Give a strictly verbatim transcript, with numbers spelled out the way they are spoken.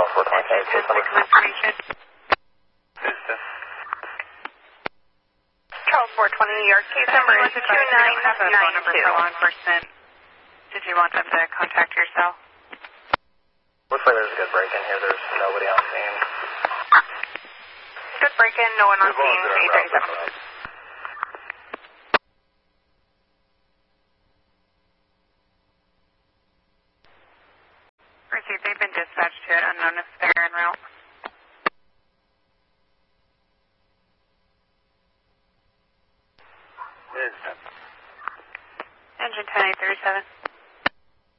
four twenty, Engine ten, six information. Houston. Charles four twenty, your case number is two nine nine two. Number for law enforcement. Did you want them to contact your cell? Looks like there's a good break-in here. There's nobody on scene. Good break-in, no one on As long as scene, they're eight en route, thirty-seven. that's all right. Received, they've been dispatched to it, unknown if they're en route. Houston. Engine ten, eight thirty-seven.